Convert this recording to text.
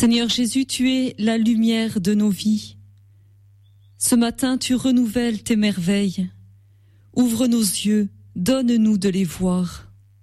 Seigneur Jésus, tu es la lumière de nos vies. Ce matin, tu renouvelles tes merveilles. Ouvre nos yeux, donne-nous de les voir.